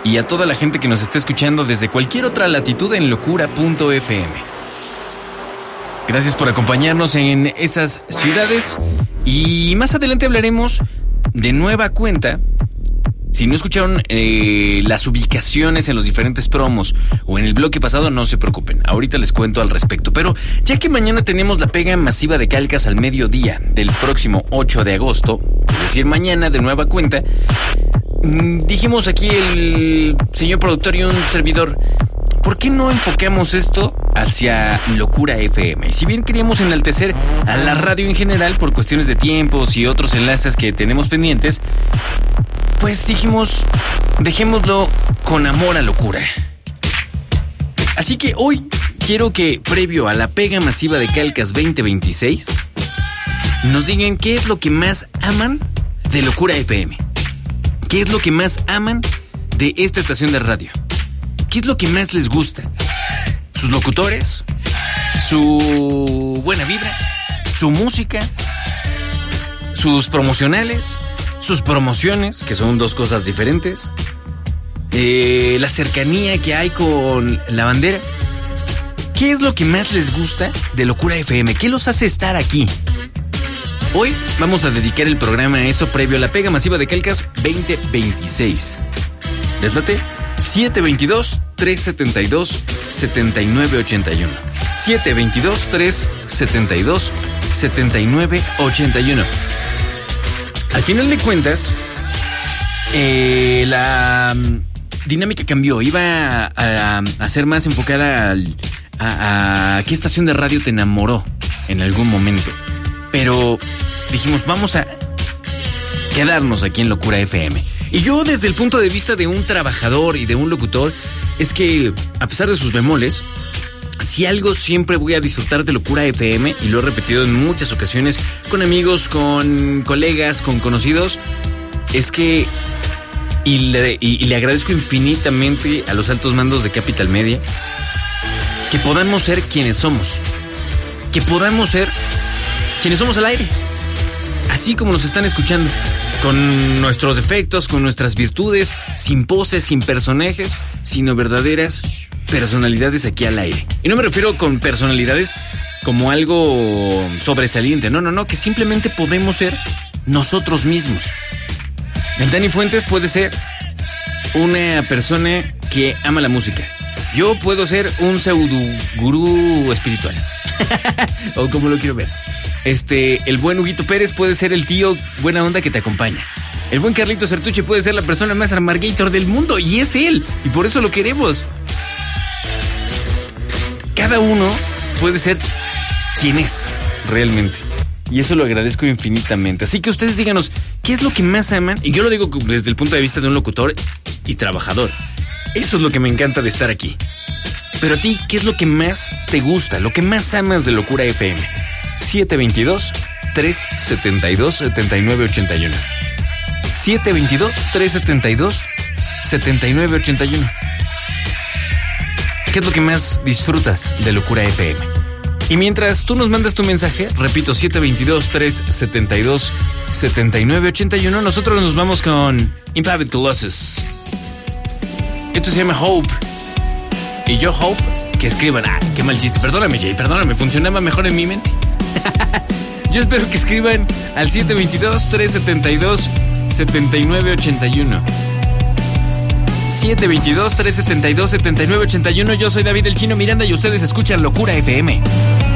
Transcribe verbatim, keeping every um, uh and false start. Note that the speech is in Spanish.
y a toda la gente que nos está escuchando desde cualquier otra latitud en locura punto efe eme. Gracias por acompañarnos en estas ciudades y más adelante hablaremos de nueva cuenta. Si no escucharon eh, las ubicaciones en los diferentes promos o en el bloque pasado, no se preocupen, ahorita les cuento al respecto. Pero ya que mañana tenemos la pega masiva de calcas al mediodía del próximo ocho de agosto, es decir, mañana de nueva cuenta, dijimos aquí el señor productor y un servidor, ¿por qué no enfocamos esto hacia Locura efe eme? Si bien queríamos enaltecer a la radio en general por cuestiones de tiempos y otros enlaces que tenemos pendientes, pues dijimos, dejémoslo con amor a Locura. Así que hoy quiero que, previo a la pega masiva de Calcas veinte veintiséis, nos digan qué es lo que más aman de Locura efe eme. ¿Qué es lo que más aman de esta estación de radio? ¿Qué es lo que más les gusta? ¿Sus locutores? ¿Su buena vibra? ¿Su música? ¿Sus promocionales? ¿Sus promociones, que son dos cosas diferentes? Eh, ¿La cercanía que hay con la bandera? ¿Qué es lo que más les gusta de Locura efe eme? ¿Qué los hace estar aquí? Hoy vamos a dedicar el programa a eso previo a la pega masiva de Calcas veinte veintiséis. ¿Les late? siete veintidós, trescientos setenta y dos, setenta y nueve ochenta y uno. siete veintidós, trescientos setenta y dos, setenta y nueve ochenta y uno. Al final de cuentas, eh, la um, dinámica cambió. Iba a, a, a ser más enfocada al, a, a qué estación de radio te enamoró en algún momento. Pero dijimos, vamos a quedarnos aquí en Locura efe eme. Y yo, desde el punto de vista de un trabajador y de un locutor, es que, a pesar de sus bemoles, si algo siempre voy a disfrutar de Locura efe eme, y lo he repetido en muchas ocasiones con amigos, con colegas, con conocidos, es que, y le, y, y le agradezco infinitamente a los altos mandos de Capital Media, que podamos ser quienes somos, que podamos ser quienes somos al aire, así como nos están escuchando, con nuestros defectos, con nuestras virtudes, sin poses, sin personajes, sino verdaderas personalidades aquí al aire. Y no me refiero con personalidades como algo sobresaliente, no, no, no, que simplemente podemos ser nosotros mismos. El Dani Fuentes puede ser una persona que ama la música. Yo puedo ser un pseudo gurú espiritual. O como lo quiero ver. Este, el buen Huguito Pérez puede ser el tío buena onda que te acompaña. El buen Carlito Sertuche puede ser la persona más amargator del mundo, y es él, y por eso lo queremos. Cada uno puede ser quien es realmente, y eso lo agradezco infinitamente. Así que ustedes díganos, ¿qué es lo que más aman? Y yo lo digo desde el punto de vista de un locutor y trabajador. Eso es lo que me encanta de estar aquí. Pero a ti, ¿qué es lo que más te gusta? Lo que más amas de Locura efe eme. siete veintidós, trescientos setenta y dos, setenta y nueve ochenta y uno. siete veintidós, trescientos setenta y dos, setenta y nueve ochenta y uno. ¿Qué es lo que más disfrutas de Locura efe eme? Y mientras tú nos mandas tu mensaje, repito, siete veintidós, trescientos setenta y dos, setenta y nueve ochenta y uno, nosotros nos vamos con Imprivate Colossus. Esto se llama Hope. Y yo Hope que escriban. Ah, qué mal chiste. Perdóname, Jay, perdóname. Funcionaba mejor en mi mente. Yo espero que escriban al siete veintidós, trescientos setenta y dos, setenta y nueve ochenta y uno. siete veintidós, trescientos setenta y dos, setenta y nueve ochenta y uno. Yo soy David el Chino Miranda y ustedes escuchan Locura efe eme.